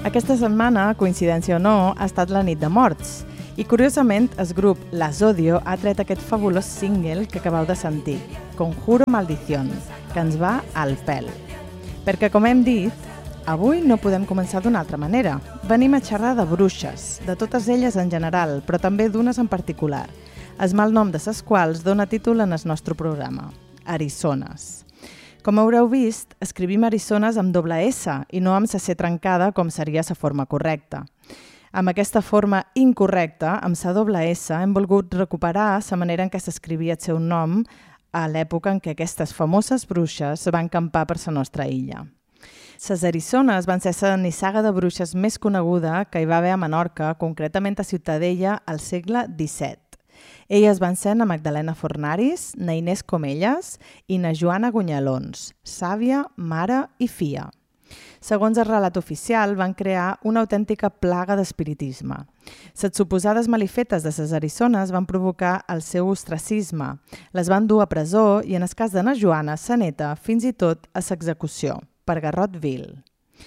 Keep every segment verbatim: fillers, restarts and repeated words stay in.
Aquesta setmana, coincidència o no, ha estat la nit de morts. I curiosament, el grup Las Odio ha tret aquest fabulós single que acabeu de sentir, Conjuro Maldición, que ens va al pèl. Perquè, com hem dit, avui no podem començar d'una altra manera. Venim a xerrar de bruixes, de totes elles en general, però també d'unes en particular. El mal nom de ses quals dona títol en el nostre programa, Arissones. Com haureu vist, escrivim Arissones amb doble S i no amb la C trencada com seria la forma correcta. Amb aquesta forma incorrecta, amb la doble S, hem volgut recuperar la manera en què s'escrivia el seu nom a l'època en què aquestes famoses bruixes van campar per la nostra illa. Les Arissones van ser la nissaga de bruixes més coneguda que hi va haver a Menorca, concretament a Ciutadella, al segle disset. Elles van ser na Magdalena Fornaris, na Inés Comelles i na Joana Gunyalons, sàvia, mare i filla. Segons el relat oficial, van crear una autèntica plaga d'espiritisme. Les suposades malifetes de les Arissones van provocar el seu ostracisme, les van dur a presó i, en el cas de na Joana, sa neta, fins i tot a l'execució, per garrot vil.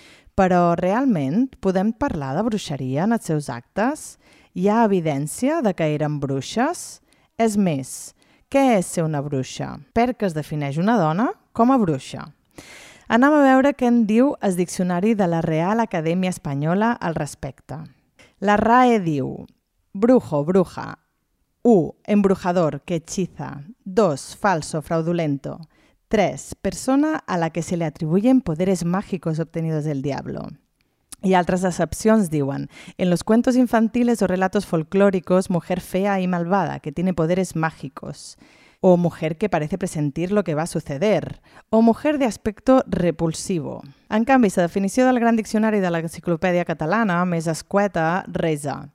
Però realment podem parlar de bruixeria en els seus actes? Hi ha evidència de que eren bruixes? És més, què és ser una bruixa? Per què es defineix una dona com a bruixa? Anem a veure què en diu el diccionari de la Real Acadèmia Espanyola al respecte. La R A E diu: brujo, bruja. u. Embrujador, que hechiza. dos. Falso, fraudulento. tres. Persona a la que se le atribuyen poderes mágicos obtenidos del diablo. Y otras acepciones diuen: en los cuentos infantiles o relatos folclóricos, mujer fea y malvada que tiene poderes mágicos. O mujer que parece presentir lo que va a suceder. O mujer de aspecto repulsivo. En canvi, la definició del Gran Diccionari de l'Enciclopèdia Catalana, més escueta, resa: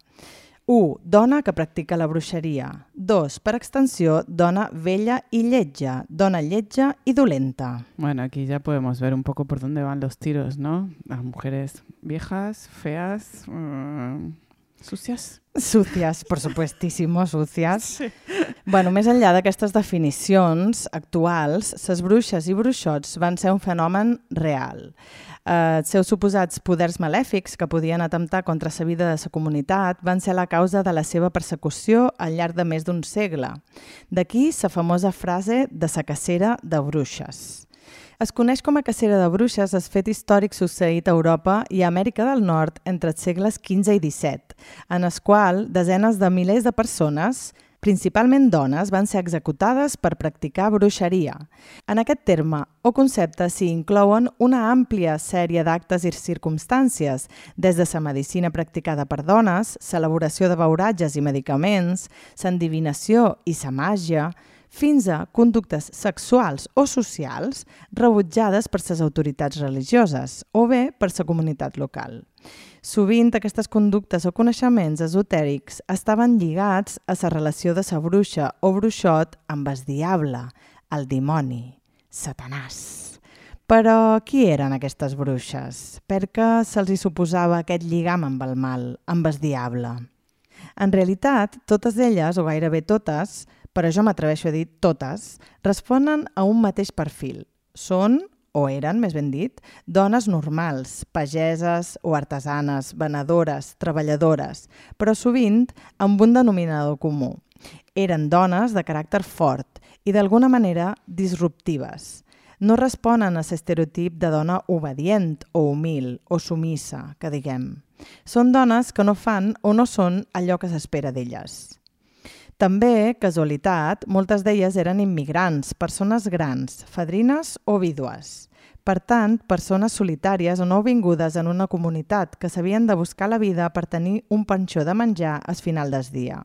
u. Dona que practica la bruixeria. dos. Per extensió, dona vella y lletja, dona lletja y dolenta. Bueno, aquí ya podemos ver un poco por dónde van los tiros, ¿no? Las mujeres viejas, feas, uh, sucias. Sucias, por supuestísimo, sucias. Sí. Bueno, més enllà d'aquestes definicions actuals, les bruixes i bruixots van ser un fenomen real. Els seus suposats poders malèfics que podien atemptar contra la vida de la comunitat van ser la causa de la seva persecució al llarg de més d'un segle. D'aquí la famosa frase de la cacera de bruixes. Es coneix com a cacera de bruixes el fet històric succeït a Europa i a Amèrica del Nord entre els segles quinze i disset, en el qual desenes de milers de persones, principalment dones, van ser executades per practicar bruixeria. En aquest terme o concepte s'hi inclouen una àmplia sèrie d'actes i circumstàncies, des de la medicina practicada per dones, l'elaboració de beuratges i medicaments, l'endivinació i la màgia, fins a conductes sexuals o socials rebutjades per les autoritats religioses o bé per la comunitat local. Sovint aquestes conductes o coneixements esotèrics estaven lligats a la relació de la bruixa o bruixot amb el diable, el dimoni, Satanàs. Però qui eren aquestes bruixes? Per què se'ls hi suposava aquest lligam amb el mal, amb el diable? En realitat, totes elles, o gairebé totes, però jo m'atreveixo a dir totes, responen a un mateix perfil. Són, o eren, més ben dit, dones normals, pageses o artesanes, venedores, treballadores, però sovint amb un denominador comú. Eren dones de caràcter fort i d'alguna manera disruptives. No responen a l'estereotip de dona obedient o humil o sumissa, que diguem. Són dones que no fan o no són allò que s'espera d'elles. També, casualitat, moltes d'elles eren immigrants, persones grans, fadrines o vídues. Per tant, persones solitàries o nouvingudes en una comunitat que s'havien de buscar la vida per tenir un panxó de menjar al final del dia.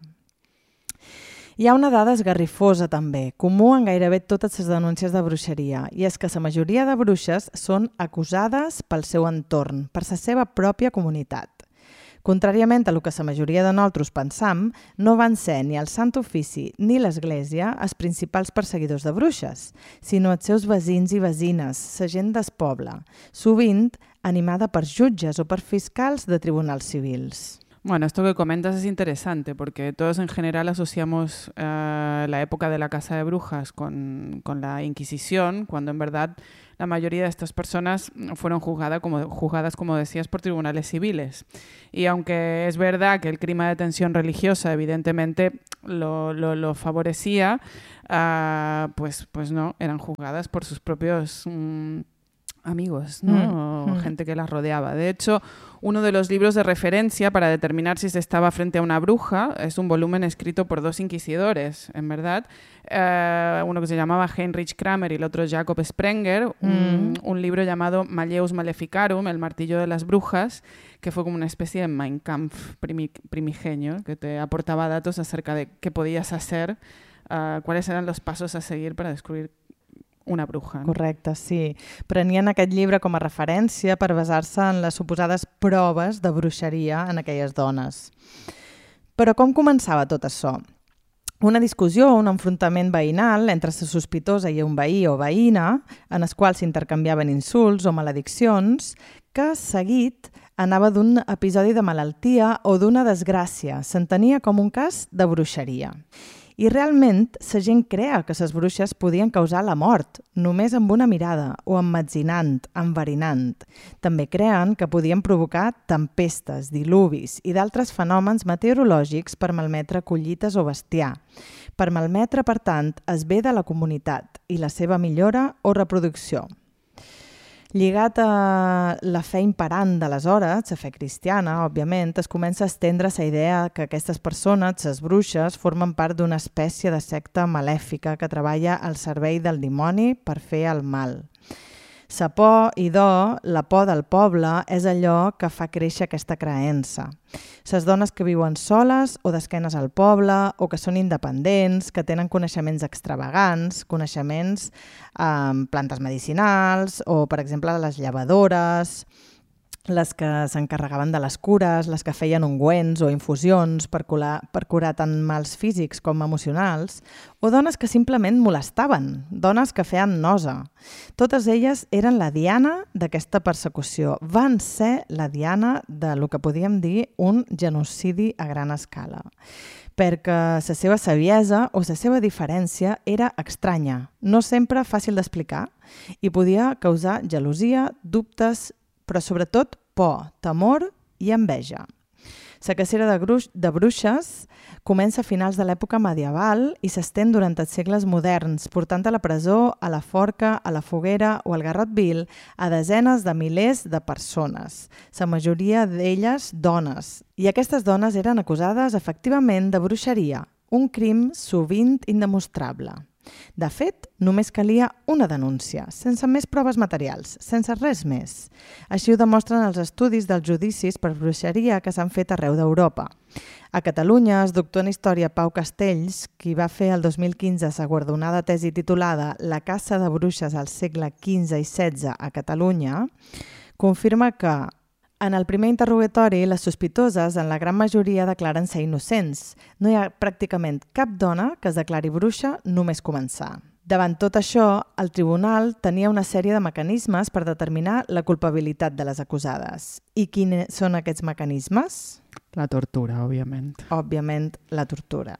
Hi ha una dada esgarrifosa també, comú en gairebé totes les denúncies de bruixeria, i és que la majoria de bruixes són acusades pel seu entorn, per la seva pròpia comunitat. Contràriament a el que la majoria de nosaltres pensam, no van ser ni el Sant Ofici ni l'Església els principals perseguidors de bruixes, sinó els seus veïns i veïnes, la gent del poble, sovint animada per jutges o per fiscals de tribunals civils. Bueno, esto que comentas es interesante porque todos en general asociamos uh, la época de la Casa de Brujas con, con la Inquisición, cuando en verdad la mayoría de estas personas fueron juzgadas, como, juzgadas, como decías, por tribunales civiles. Y aunque es verdad que el clima de tensión religiosa evidentemente lo, lo, lo favorecía, uh, pues, pues no, eran juzgadas por sus propios... Um, amigos, ¿no? Mm. O Mm. gente que las rodeaba. De hecho, uno de los libros de referencia para determinar si se estaba frente a una bruja es un volumen escrito por dos inquisidores, en verdad. Uh, uno que se llamaba Heinrich Kramer y el otro Jacob Sprenger. Mm. Un, un libro llamado Malleus Maleficarum, el martillo de las brujas, que fue como una especie de Mein Kampf primi primigenio, que te aportaba datos acerca de qué podías hacer, uh, cuáles eran los pasos a seguir para descubrir una bruja. No? Correcte, sí. Prenien aquest llibre com a referència per basar-se en les suposades proves de bruixeria en aquelles dones. Però com començava tot això? Una discussió o un enfrontament veïnal entre la sospitosa i un veí o veïna, en els quals s'intercanviaven insults o malediccions, que seguit anava d'un episodi de malaltia o d'una desgràcia. S'entenia com un cas de bruixeria. I realment, la gent crea que les bruixes podien causar la mort, només amb una mirada, o emmetzinant, enverinant. També creen que podien provocar tempestes, diluvis i d'altres fenòmens meteorològics per malmetre collites o bestiar. Per malmetre, per tant, es ve de la comunitat i la seva millora o reproducció. Lligat a la fe imperant d'aleshores, la fe cristiana, òbviament, es comença a estendre la idea que aquestes persones, les bruixes, formen part d'una espècie de secta malèfica que treballa al servei del dimoni per fer el mal. La por, idò, la por del poble, és allò que fa créixer aquesta creença. Les dones que viuen soles o d'esquenes al poble o que són independents, que tenen coneixements extravagants, coneixements amb plantes medicinals o, per exemple, les llevadores, les que s'encarregaven de les cures, les que feien ungüents o infusions per curar, per curar tant mals físics com emocionals, o dones que simplement molestaven, dones que feien nosa. Totes elles eren la diana d'aquesta persecució. Van ser la diana de lo que podíem dir un genocidi a gran escala, perquè la seva saviesa o la seva diferència era estranya, no sempre fàcil d'explicar, i podia causar gelosia, dubtes, però sobretot por, temor i enveja. La cacera de, gruix, de bruixes comença a finals de l'època medieval i s'estén durant els segles moderns, portant a la presó, a la forca, a la foguera o al garrot vil a desenes de milers de persones, la majoria d'elles dones. I aquestes dones eren acusades efectivament de bruixeria, un crim sovint indemostrable. De fet, només calia una denúncia, sense més proves materials, sense res més. Així ho demostren els estudis dels judicis per bruixeria que s'han fet arreu d'Europa. A Catalunya, el doctor en Història Pau Castells, qui va fer el dos mil quinze la guardonada tesi titulada La caça de bruixes al segle quinze i setze a Catalunya, confirma que en el primer interrogatori, les sospitoses en la gran majoria declaren ser innocents. No hi ha pràcticament cap dona que es declari bruixa només començar. Davant tot això, el tribunal tenia una sèrie de mecanismes per determinar la culpabilitat de les acusades. I quins són aquests mecanismes? La tortura, òbviament. Òbviament, la tortura.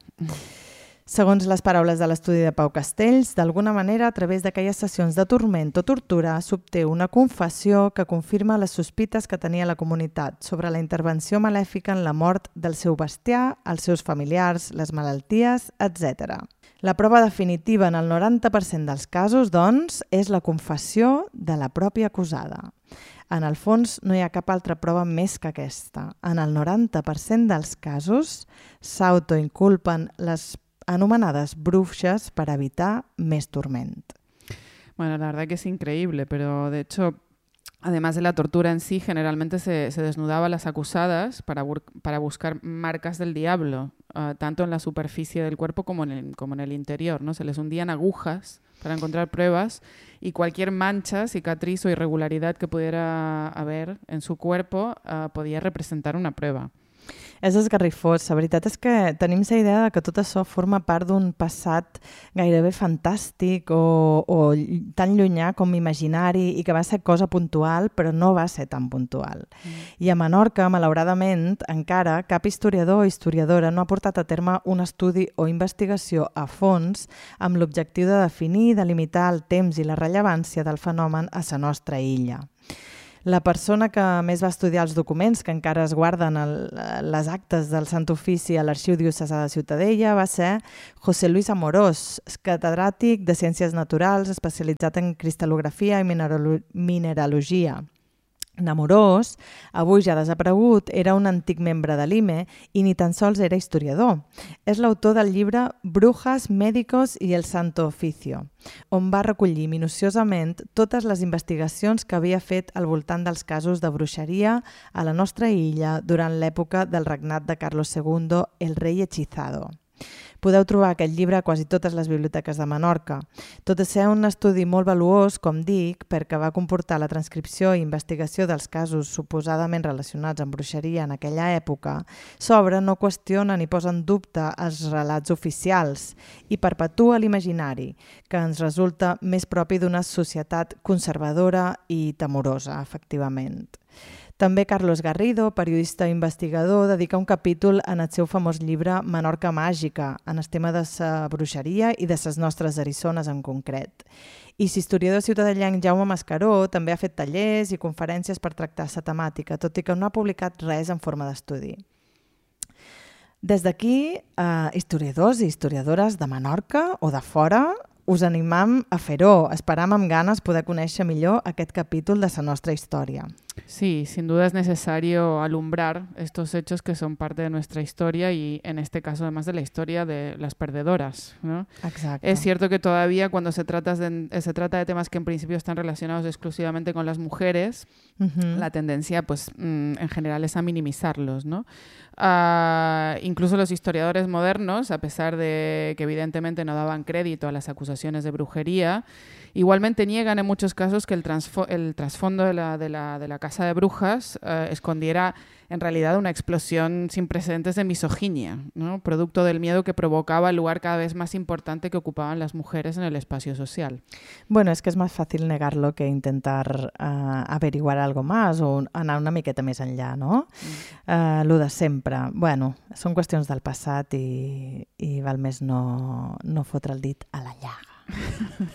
Segons les paraules de l'estudi de Pau Castells, d'alguna manera, a través d'aquelles sessions de turment o tortura, s'obté una confessió que confirma les sospites que tenia la comunitat sobre la intervenció malèfica en la mort del seu bestiar, els seus familiars, les malalties, etcètera. La prova definitiva en el noranta per cent dels casos, doncs, és la confessió de la pròpia acusada. En el fons, no hi ha cap altra prova més que aquesta. En el noranta per cent dels casos s'autoinculpen les anomenades bruixes para evitar más tormento. Bueno, la verdad que es increíble, pero de hecho, además de la tortura en sí, generalmente se, se desnudaba a las acusadas para, para buscar marcas del diablo, uh, tanto en la superficie del cuerpo como en el, como en el interior, ¿no? Se les hundían agujas para encontrar pruebas y cualquier mancha, cicatriz o irregularidad que pudiera haber en su cuerpo uh, podía representar una prueba. És esgarrifós. La veritat és que tenim la idea de que tot això forma part d'un passat gairebé fantàstic o, o tan llunyà com imaginari i que va ser cosa puntual, però no va ser tan puntual. Mm. I a Menorca, malauradament, encara cap historiador o historiadora no ha portat a terme un estudi o investigació a fons amb l'objectiu de definir i delimitar el temps i la rellevància del fenomen a la nostra illa. La persona que més va estudiar els documents que encara es guarden el, les actes del Sant Ofici a l'Arxiu Diocesà de Ciutadella va ser José Luis Amorós, catedràtic de Ciències Naturals, especialitzat en cristal·lografia i mineralo- mineralogia. Amorós, avui ja desaparegut, era un antic membre de l'I M E i ni tan sols era historiador. És l'autor del llibre Brujas, Médicos i el Santo Oficio, on va recollir minuciosament totes les investigacions que havia fet al voltant dels casos de bruixeria a la nostra illa durant l'època del regnat de Carlos segundo, el rei hechizado. Podeu trobar aquest llibre a quasi totes les biblioteques de Menorca. Tot i ser un estudi molt valuós, com dic, perquè va comportar la transcripció i investigació dels casos suposadament relacionats amb bruixeria en aquella època, s'obre, no qüestiona ni posa en dubte els relats oficials i perpetua l'imaginari, que ens resulta més propi d'una societat conservadora i temorosa, efectivament. També Carlos Garrido, periodista i investigador, dedica un capítol en el seu famós llibre Menorca màgica, en el tema de la bruixeria i de les nostres eriçones en concret. I l'historiador ciutadellenc Jaume Mascaró també ha fet tallers i conferències per tractar la temàtica, tot i que no ha publicat res en forma d'estudi. Des d'aquí, eh, historiadors i historiadores de Menorca o de fora, us animam a fer-ho. Esperam amb ganes poder conèixer millor aquest capítol de la nostra història. Sí, sin duda es necesario alumbrar estos hechos que son parte de nuestra historia y en este caso además de la historia de las perdedoras, ¿no? Exacto. Es cierto que todavía cuando se trata de, se trata de temas que en principio están relacionados exclusivamente con las mujeres, uh-huh. la tendencia pues en general es a minimizarlos, ¿no? Uh, incluso los historiadores modernos, a pesar de que evidentemente no daban crédito a las acusaciones de brujería, igualmente niegan en muchos casos que el, transfo- el trasfondo de la, de, la, de la casa de brujas eh, escondiera en realidad una explosión sin precedentes de misoginia, ¿no? Producto del miedo que provocaba el lugar cada vez más importante que ocupaban las mujeres en el espacio social. Bueno, es que es más fácil negarlo que intentar uh, averiguar algo más o anar una miqueta més enllà, no? Mm. Uh, lo de sempre. Bueno, són qüestions del passat i, i val més no, no fotre el dit a la llaga.